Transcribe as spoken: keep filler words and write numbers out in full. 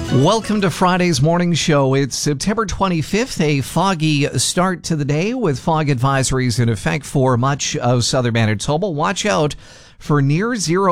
Welcome to Friday's morning show. It's September twenty-fifth, a foggy start to the day with fog advisories in effect for much of southern Manitoba. Watch out for near zero